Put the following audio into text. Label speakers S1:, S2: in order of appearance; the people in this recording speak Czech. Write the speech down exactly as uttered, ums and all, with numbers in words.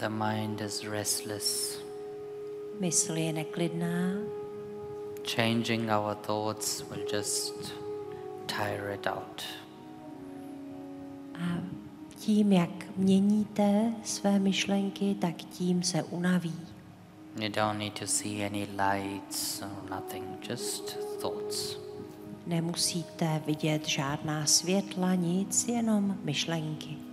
S1: The mind is restless.
S2: Mysl je neklidná.
S1: Changing our thoughts will just tire it out.
S2: A tím, jak měníte své myšlenky, tak tím se unaví.
S1: You don't need to see any lights or nothing, just thoughts.
S2: Nemusíte vidět žádná světla, nic, jenom myšlenky.